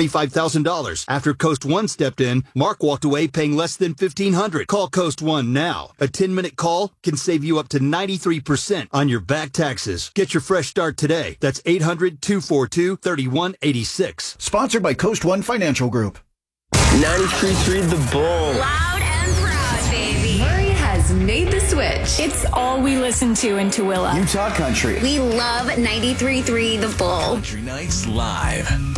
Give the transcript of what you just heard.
$35,000. After Coast One stepped in, Mark walked away paying less than $1,500. Call Coast One now. A 10-minute call can save you up to 93% on your back taxes. Get your fresh start today. That's 800-242-3186. Sponsored by Coast One Financial Group. 93.3 The Bull. Loud and proud, baby. Murray has made the switch. It's all we listen to in Tooele. Utah Country. We love 93.3 The Bull. Country Nights Live.